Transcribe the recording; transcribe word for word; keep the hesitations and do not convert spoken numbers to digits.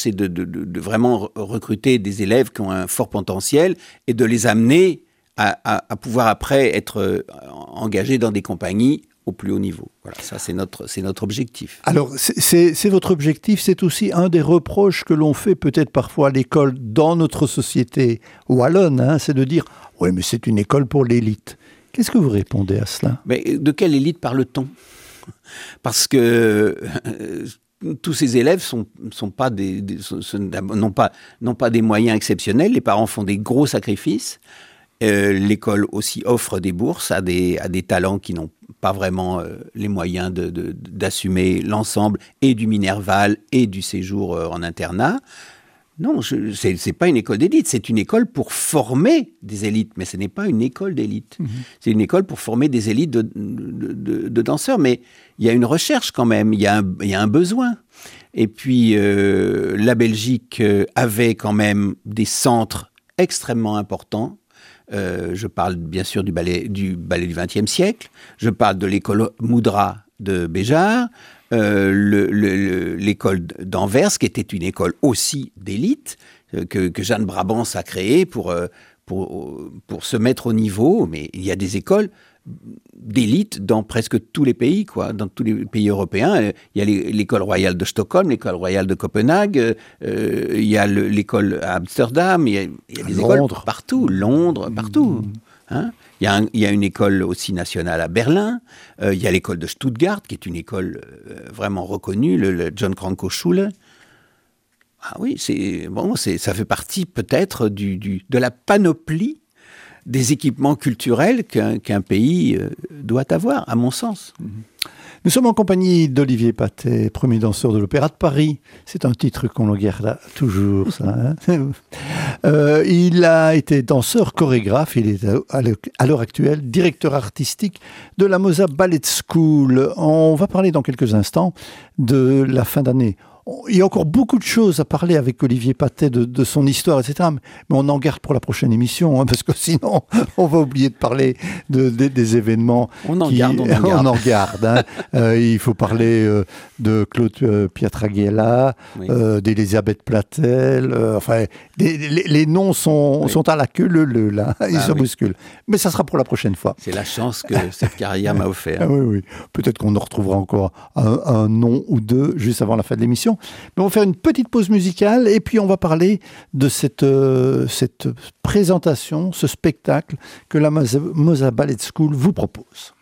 c'est de, de, de, de vraiment recruter des élèves qui ont un fort potentiel et de les amener à, à, à pouvoir après être engagés dans des compagnies au plus haut niveau. Voilà, ça c'est notre, c'est notre objectif. Alors, c'est, c'est, c'est votre objectif, c'est aussi un des reproches que l'on fait peut-être parfois à l'école dans notre société wallonne, hein, c'est de dire « oui, mais c'est une école pour l'élite ». Qu'est-ce que vous répondez à cela ? Mais de quelle élite parle-t-on ? Parce que euh, tous ces élèves sont, sont pas des, des, sont, n'ont pas, n'ont pas des moyens exceptionnels, les parents font des gros sacrifices. Euh, l'école aussi offre des bourses à des, à des talents qui n'ont pas vraiment euh, les moyens de, de, d'assumer l'ensemble et du Minerval et du séjour euh, en internat. Non, je, c'est, c'est pas une école d'élite, c'est une école pour former des élites, mais ce n'est pas une école d'élite. Mmh. C'est une école pour former des élites de, de, de, de danseurs, mais il y a une recherche quand même, il y a un, il y a un besoin. Et puis, euh, la Belgique avait quand même des centres extrêmement importants. Euh, je parle bien sûr du ballet du ballet du vingtième siècle. Je parle de l'école Moudra de Béjart, euh, le, le, le, l'école d'Anvers, qui était une école aussi d'élite, euh, que, que Jeanne Brabants a créée pour, euh, pour, pour se mettre au niveau. Mais il y a des écoles d'élite dans presque tous les pays, quoi. Dans tous les pays européens. Il y a l'école royale de Stockholm, l'école royale de Copenhague, euh, il y a le, l'école à Amsterdam, il y a, il y a des Londres. écoles partout, Londres, partout. Hein, il, y a un, il y a une école aussi nationale à Berlin, euh, il y a l'école de Stuttgart, qui est une école euh, vraiment reconnue, le, le John Cranko Schule. Ah oui, c'est, bon, c'est, ça fait partie peut-être du, du, de la panoplie des équipements culturels qu'un, qu'un pays euh, doit avoir, à mon sens. Nous sommes en compagnie d'Olivier Patet, premier danseur de l'Opéra de Paris. C'est un titre qu'on le garde toujours, ça. Hein euh, il a été danseur, chorégraphe. Il est à l'heure actuelle directeur artistique de la Mosa Ballet School. On va parler dans quelques instants de la fin d'année. Il y a encore beaucoup de choses à parler avec Olivier Patet de, de son histoire, et cetera. Mais on en garde pour la prochaine émission, hein, parce que sinon, on va oublier de parler de, de, des événements. On en qui, garde, on en garde. On en garde hein. euh, il faut parler euh, de Claude euh, Pietraghella, oui. euh, d'Elisabeth Platel. Euh, enfin, les, les, les noms sont, oui. sont à la queue leu-leu, là. Ils ah, se oui. bousculent. Mais ça sera pour la prochaine fois. C'est la chance que cette carrière m'a offert. Ah, oui, oui. Peut-être qu'on en retrouvera encore un, un nom ou deux juste avant la fin de l'émission. Mais on va faire une petite pause musicale et puis on va parler de cette, euh, cette présentation, ce spectacle que la Mosa Ballet School vous propose.